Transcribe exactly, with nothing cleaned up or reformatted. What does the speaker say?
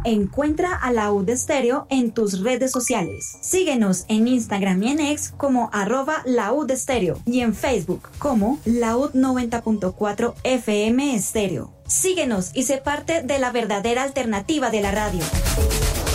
Encuentra a Laúd Estéreo en tus redes sociales. Síguenos en Instagram y en X como arroba Laúd Estéreo y en Facebook como Laúd noventa punto cuatro F M Estéreo. Síguenos y sé parte de la verdadera alternativa de la radio.